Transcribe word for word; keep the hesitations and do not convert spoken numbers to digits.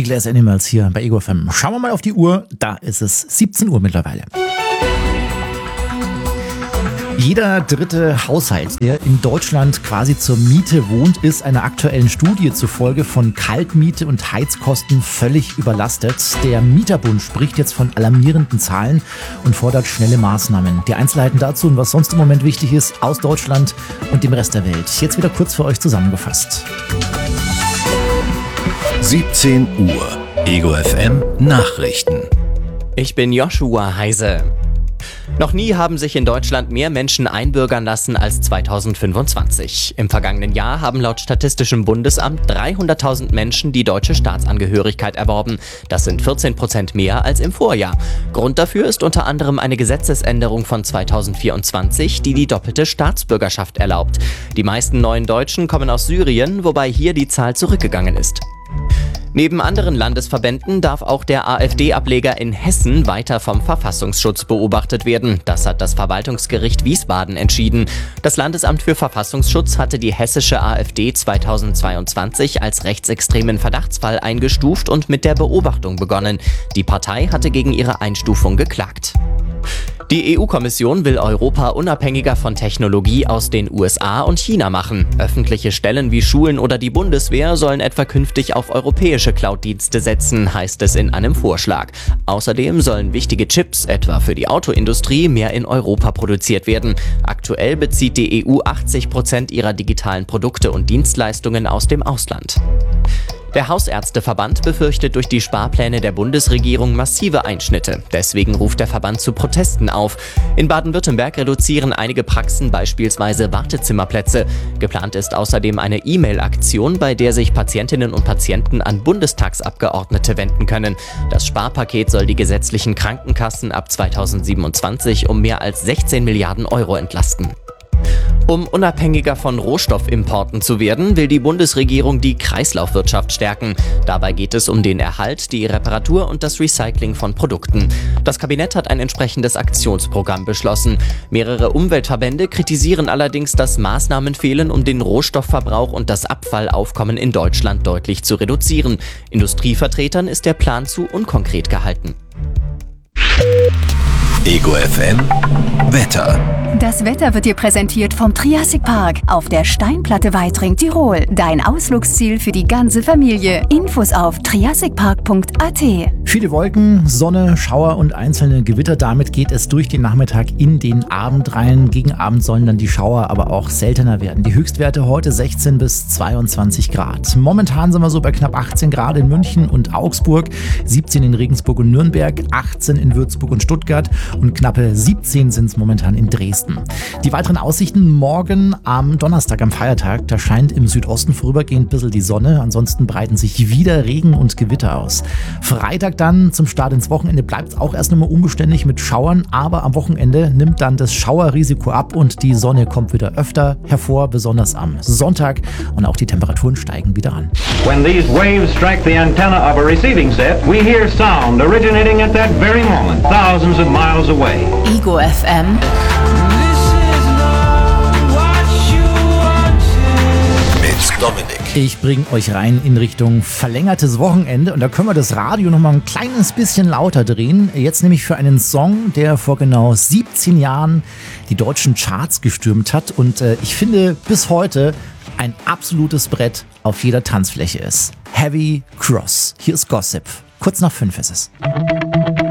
Die Glass Animals hier bei Ego F M. Schauen wir mal auf die Uhr, da ist es siebzehn Uhr mittlerweile. Jeder dritte Haushalt, der in Deutschland quasi zur Miete wohnt, ist einer aktuellen Studie zufolge von Kaltmiete und Heizkosten völlig überlastet. Der Mieterbund spricht jetzt von alarmierenden Zahlen und fordert schnelle Maßnahmen. Die Einzelheiten dazu und was sonst im Moment wichtig ist aus Deutschland und dem Rest der Welt. Jetzt wieder kurz für euch zusammengefasst. siebzehn Uhr, Ego F M Nachrichten. Ich bin Joshua Heise. Noch nie haben sich in Deutschland mehr Menschen einbürgern lassen als zweitausendfünfundzwanzig. Im vergangenen Jahr haben laut Statistischem Bundesamt dreihunderttausend Menschen die deutsche Staatsangehörigkeit erworben. Das sind vierzehn Prozent mehr als im Vorjahr. Grund dafür ist unter anderem eine Gesetzesänderung von zweitausendvierundzwanzig, die die doppelte Staatsbürgerschaft erlaubt. Die meisten neuen Deutschen kommen aus Syrien, wobei hier die Zahl zurückgegangen ist. Neben anderen Landesverbänden darf auch der AfD-Ableger in Hessen weiter vom Verfassungsschutz beobachtet werden. Das hat das Verwaltungsgericht Wiesbaden entschieden. Das Landesamt für Verfassungsschutz hatte die hessische AfD zweitausendzweiundzwanzig als rechtsextremen Verdachtsfall eingestuft und mit der Beobachtung begonnen. Die Partei hatte gegen ihre Einstufung geklagt. Die E U-Kommission will Europa unabhängiger von Technologie aus den U S A und China machen. Öffentliche Stellen wie Schulen oder die Bundeswehr sollen etwa künftig auf europäische Cloud-Dienste setzen, heißt es in einem Vorschlag. Außerdem sollen wichtige Chips, etwa für die Autoindustrie, mehr in Europa produziert werden. Aktuell bezieht die E U achtzig Prozent ihrer digitalen Produkte und Dienstleistungen aus dem Ausland. Der Hausärzteverband befürchtet durch die Sparpläne der Bundesregierung massive Einschnitte. Deswegen ruft der Verband zu Protesten auf. In Baden-Württemberg reduzieren einige Praxen beispielsweise Wartezimmerplätze. Geplant ist außerdem eine E-Mail-Aktion, bei der sich Patientinnen und Patienten an Bundestagsabgeordnete wenden können. Das Sparpaket soll die gesetzlichen Krankenkassen ab zweitausendsiebenundzwanzig um mehr als sechzehn Milliarden Euro entlasten. Um unabhängiger von Rohstoffimporten zu werden, will die Bundesregierung die Kreislaufwirtschaft stärken. Dabei geht es um den Erhalt, die Reparatur und das Recycling von Produkten. Das Kabinett hat ein entsprechendes Aktionsprogramm beschlossen. Mehrere Umweltverbände kritisieren allerdings, dass Maßnahmen fehlen, um den Rohstoffverbrauch und das Abfallaufkommen in Deutschland deutlich zu reduzieren. Industrievertretern ist der Plan zu unkonkret gehalten. Ego F M Wetter. Das Wetter wird dir präsentiert vom Triassic Park auf der Steinplatte Weitring, Tirol. Dein Ausflugsziel für die ganze Familie. Infos auf triassic park punkt a t. Viele Wolken, Sonne, Schauer und einzelne Gewitter. Damit geht es durch den Nachmittag in den Abend rein. Gegen Abend sollen dann die Schauer aber auch seltener werden. Die Höchstwerte heute sechzehn bis zweiundzwanzig Grad. Momentan sind wir so bei knapp achtzehn Grad in München und Augsburg, siebzehn in Regensburg und Nürnberg, achtzehn in Würzburg und Stuttgart und knappe siebzehn sind es momentan in Dresden. Die weiteren Aussichten morgen am Donnerstag, am Feiertag. Da scheint im Südosten vorübergehend ein bisschen die Sonne. Ansonsten breiten sich wieder Regen und Gewitter aus. Freitag dann zum Start ins Wochenende bleibt es auch erst nochmal unbeständig mit Schauern. Aber am Wochenende nimmt dann das Schauerrisiko ab und die Sonne kommt wieder öfter hervor, besonders am Sonntag. Und auch die Temperaturen steigen wieder an. When these waves strike the antenna of a receiving set, we hear sound originating at that very moment, thousands of miles away. Ego F M. Dominik. Ich bringe euch rein in Richtung verlängertes Wochenende und da können wir das Radio noch mal ein kleines bisschen lauter drehen. Jetzt nämlich für einen Song, der vor genau siebzehn Jahren die deutschen Charts gestürmt hat und äh, ich finde bis heute ein absolutes Brett auf jeder Tanzfläche ist. Heavy Cross. Hier ist Gossip. Kurz nach fünf ist es.